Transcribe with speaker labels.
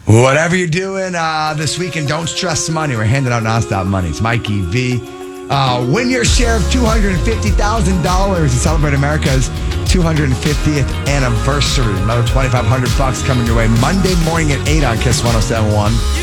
Speaker 1: Whatever you're doing this weekend, don't stress money. We're handing out nonstop money. It's Mikey V. Win your share of $250,000 to celebrate America's 250th anniversary. Another $2,500 coming your way Monday morning at 8 on Kiss 107.1.